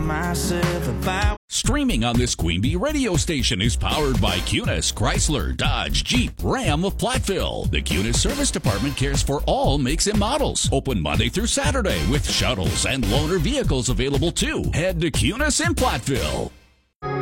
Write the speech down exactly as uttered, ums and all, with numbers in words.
myself about. Streaming on this Queen Bee radio station is powered by Cunis, Chrysler, Dodge, Jeep, Ram of Platteville. The Cunis Service Department cares for all makes and models. Open Monday through Saturday with shuttles and loaner vehicles available too. Head to Cunis in Platteville.